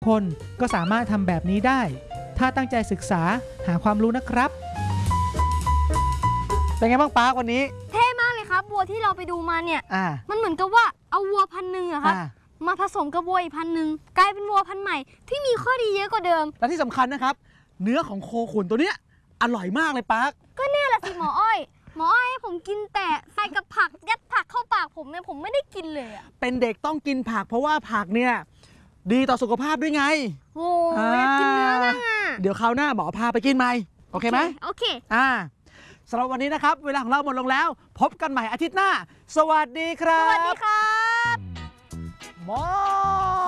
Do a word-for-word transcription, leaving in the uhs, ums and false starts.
คนก็สามารถทำแบบนี้ได้ถ้าตั้งใจศึกษาหาความรู้นะครับเป็นไงบ้างป้าวันนี้เท่มากเลยครับวัวที่เราไปดูมาเนี่ยมันเหมือนกับว่าเอาวัวพันธุ์หนึ่งอะครับมาผสมกับวัวอีกพันธุ์หนึ่งกลายเป็นวัวพันธุ์ใหม่ที่มีข้อดีเยอะกว่าเดิมและที่สำคัญนะครับเนื้อของโคขุนตัวเนี้ยอร่อยมากเลยป้าก็แน่ละสิหมออ้อยหมออ้อยให้ผมกินแต่ใส่กับผักยัดผักเข้าปากผมเนี่ยผมไม่ได้กินเลยอะเป็นเด็กต้องกินผักเพราะว่าผักเนี่ยดีต่อสุขภาพด้วยไงโอ้ยอยากกินเนื้อบ้างอะเดี๋ยวคราวหน้าหมอพาไปกินไหมโอเคไหมโอเคอ่าสำหรับวันนี้นะครับเวลาของเราหมดลงแล้วพบกันใหม่อาทิตย์หน้าสวัสดีครับสวัสดีครับมอ